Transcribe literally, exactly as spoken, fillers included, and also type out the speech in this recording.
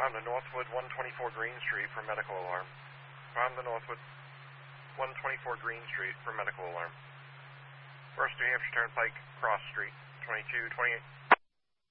On the Northwood one twenty-four Green Street for medical alarm. On the Northwood one twenty-four Green Street for medical alarm. First New Hampshire Turnpike, Cross Street, twenty-two twenty-eight.